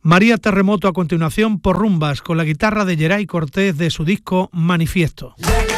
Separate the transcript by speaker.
Speaker 1: María Terremoto a continuación por Rumbas, con la guitarra de Geray Cortés de su disco Manifiesto.